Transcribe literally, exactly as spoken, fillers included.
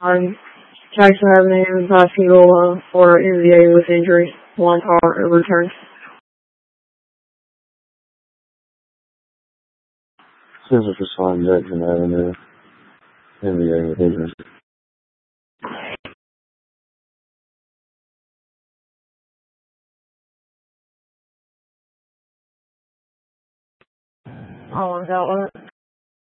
on Jackson Avenue, Pascagoula, for N B A with injury. One car overturned. Civil respond Jackson Avenue, N B A with injury. Oh, is that what?